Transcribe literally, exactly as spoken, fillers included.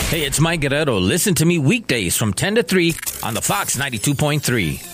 Hey, it's Mike Guerrero. Listen to me weekdays from ten to three on the Fox ninety-two point three.